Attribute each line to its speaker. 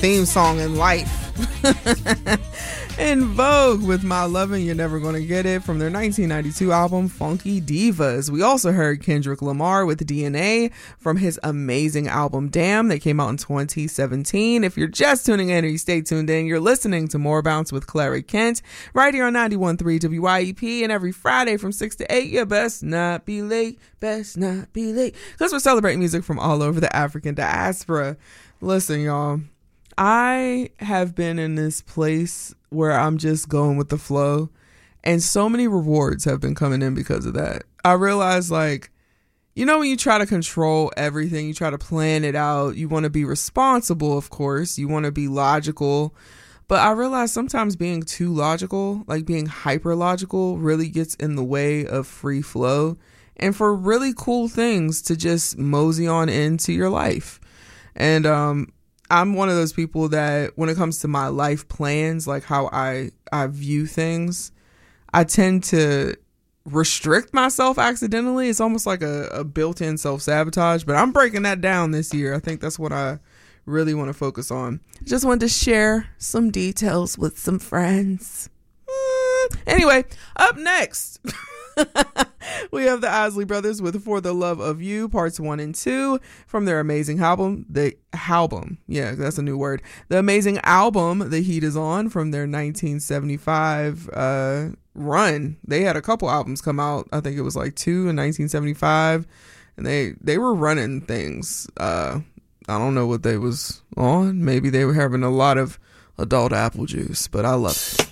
Speaker 1: theme song in life. In Vogue with My Lovin' You're Never Gonna Get It from their 1992 album Funky Divas. We also heard Kendrick Lamar with DNA from his amazing album Damn that came out in 2017. If you're just tuning in or you stay tuned in, you're listening to More Bounce with Clara Kent right here on 91.3 WYEP, and every Friday from 6 to 8, you best not be late, because we're celebrating music from all over the African diaspora. Listen, y'all, I have been in this place where I'm just going with the flow, and so many rewards have been coming in because of that. I realize, like, you know, when you try to control everything, you try to plan it out, you want to be responsible, of course, you want to be logical, but I realize sometimes being too logical, like being hyper logical, really gets in the way of free flow and for really cool things to just mosey on into your life. And I'm one of those people that when it comes to my life plans, like how I view things, I tend to restrict myself accidentally. It's almost like a built-in self-sabotage, but I'm breaking that down this year. I think that's what I really want to focus on. Just wanted to share some details with some friends. Anyway, up next, we have the Isley Brothers with For the Love of You, parts 1 and 2 from their amazing album, The amazing album, The Heat Is On, from their 1975 run. They had a couple albums come out. I think it was like 2 in 1975, and they were running things. I don't know what they was on. Maybe they were having a lot of adult apple juice, but I love it.